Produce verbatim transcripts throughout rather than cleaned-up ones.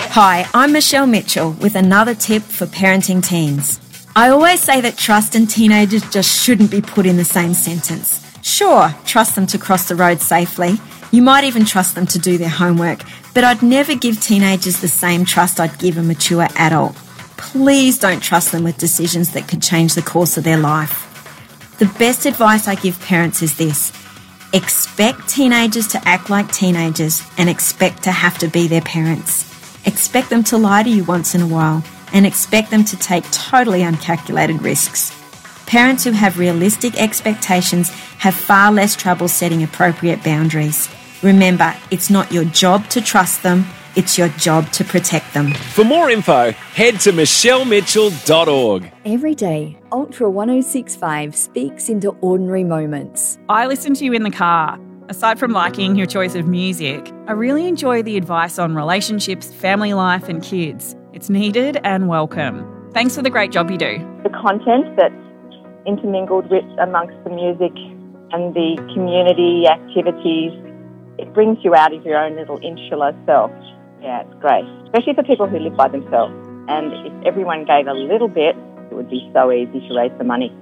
Hi, I'm Michelle Mitchell with another tip for parenting teens. I always say that trust and teenagers just shouldn't be put in the same sentence. Sure, trust them to cross the road safely. You might even trust them to do their homework, but I'd never give teenagers the same trust I'd give a mature adult. Please don't trust them with decisions that could change the course of their life. The best advice I give parents is this: expect teenagers to act like teenagers and expect to have to be their parents. Expect them to lie to you once in a while and expect them to take totally uncalculated risks. Parents who have realistic expectations have far less trouble setting appropriate boundaries. Remember, it's not your job to trust them, it's your job to protect them. For more info, head to michelle mitchell dot org. Every day, Ultra one oh six point five speaks into ordinary moments. I listen to you in the car. Aside from liking your choice of music, I really enjoy the advice on relationships, family life and kids. It's needed and welcome. Thanks for the great job you do. The content that's intermingled with amongst the music and the community activities, it brings you out of your own little insular self. Yeah, it's great, especially for people who live by themselves. And if everyone gave a little bit, it would be so easy to raise the money.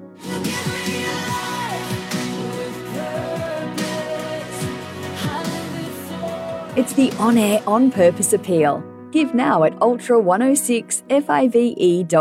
It's the on-air, on-purpose appeal. Give now at ultra one oh six five e dot com.